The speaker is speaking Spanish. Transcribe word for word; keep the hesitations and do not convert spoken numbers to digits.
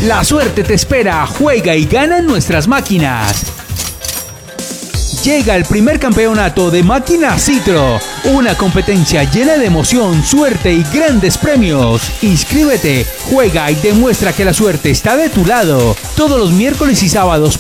La suerte te espera, juega y gana en nuestras máquinas. Llega el primer campeonato de Máquinas Citro, una competencia llena de emoción, suerte y grandes premios. Inscríbete, juega y demuestra que la suerte está de tu lado. Todos los miércoles y sábados